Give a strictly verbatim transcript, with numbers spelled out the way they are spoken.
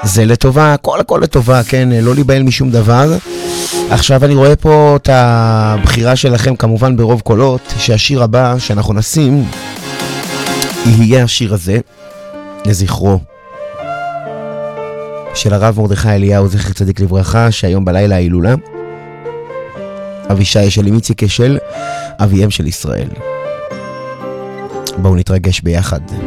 זה לטובה, הכל הכל לטובה, כן, לא להיבהל משום דבר. עכשיו אני רואה פה את הבחירה שלכם, כמובן ברוב קולות, שהשיר הבא שאנחנו נשים, יהיה השיר הזה, לזכרו, של הרב מרדכי אליהו, זכר צדיק לברכה, שהיום בלילה ההילולה. אבישי של איציק אשל, אביהם של ישראל. בואו נתרגש ביחד.